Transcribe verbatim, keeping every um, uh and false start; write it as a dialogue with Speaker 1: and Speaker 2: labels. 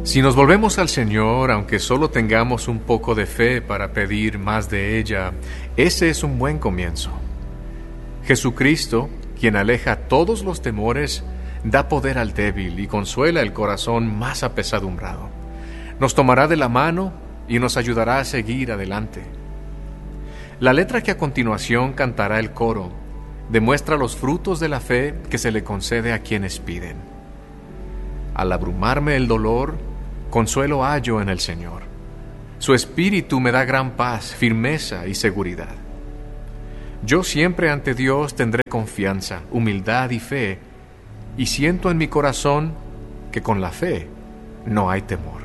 Speaker 1: Si nos volvemos al Señor, aunque solo tengamos un poco de fe para pedir más de ella, ese es un buen comienzo. Jesucristo, quien aleja todos los temores, da poder al débil y consuela el corazón más apesadumbrado. Nos tomará de la mano y nos ayudará a seguir adelante. La letra que a continuación cantará el coro demuestra los frutos de la fe que se le concede a quienes piden. Al abrumarme el dolor, consuelo hallo en el Señor. Su espíritu me da gran paz, firmeza y seguridad. Yo siempre ante Dios tendré confianza, humildad y fe, y siento en mi corazón que con la fe no hay temor.